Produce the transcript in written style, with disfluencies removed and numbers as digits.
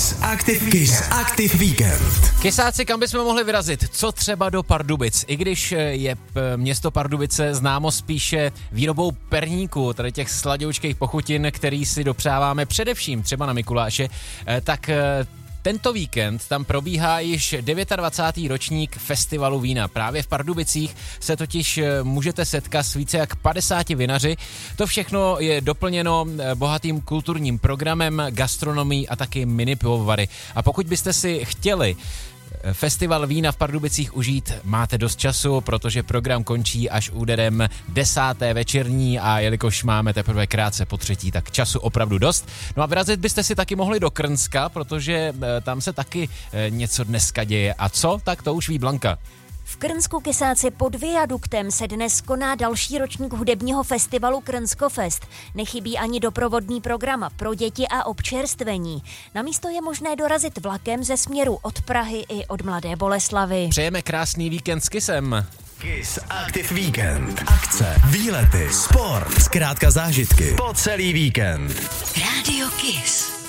Kiss Active Weekend. Kysáci, kam bychom mohli vyrazit? Co třeba do Pardubic? I když je město Pardubice známo spíše výrobou perníku, tady těch sladoučkých pochutin, který si dopřáváme především třeba na Mikuláše, tak tento víkend tam probíhá již 29. ročník festivalu vína. Právě v Pardubicích se totiž můžete setkat s více jak 50 vinaři. To všechno je doplněno bohatým kulturním programem, gastronomií a taky mini pivovary. A pokud byste si chtěli festival vína v Pardubicích užít, máte dost času, protože program končí až úderem 10. večerní a jelikož máme teprve krátce po 3., tak času opravdu dost. No a vyrazit byste si taky mohli do Krnska, protože tam se taky něco dneska děje. A co? Tak to už ví Blanka. V Krnsku Kysáci pod viaduktem se dnes koná další ročník hudebního festivalu Krnskofest. Nechybí ani doprovodný program pro děti a občerstvení. Na místo je možné dorazit vlakem ze směru od Prahy i od Mladé Boleslavi. Přejeme krásný víkend s Kissem. Kiss Active Weekend. Akce, výlety, sport, zkrátka zážitky po celý víkend. Rádio Kiss.